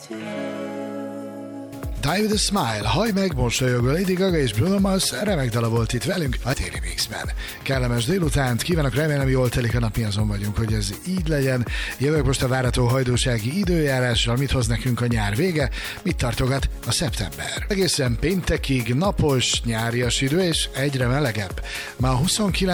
Die with a Smile, hajj meg, mosolyogva Lady Gaga és Bruno Mars, remek dala volt itt velünk a téli mixben. Kellemes délutánt kívánok, remélem jól telik a nap, mi azon vagyunk, hogy ez így legyen. Jövök most a várható hajdúsági időjárással, mit hoz nekünk a nyár vége, mit tartogat a szeptember. Egészen péntekig napos, nyárias idő és egyre melegebb. Már 29